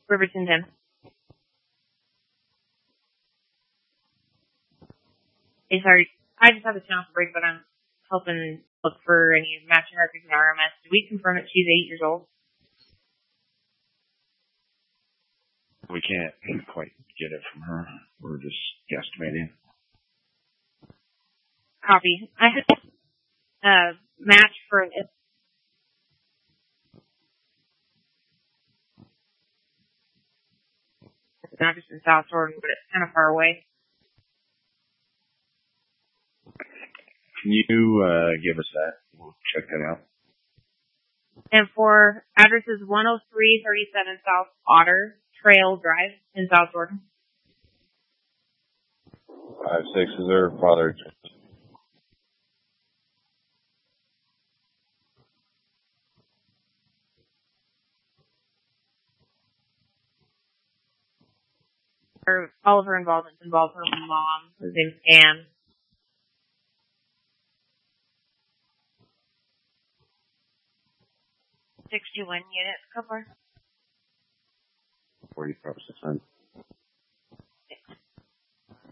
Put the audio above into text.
Riverton 10. Hey, sorry. I just have a channel break, but I'm helping look for any matching records in RMS. Did we confirm that she's 8 years old? We can't quite get it from her. We're just guesstimating. Copy. I have a match for an... It's not just in South Jordan, but it's kind of far away. Can you give us that? We'll check that out. And for addresses 10337 South Otter Trail Drive in South Jordan. 5-6 is there, Father. All of her involvements involve her mom, whose name's Anne. $61 units, cover. 40 600.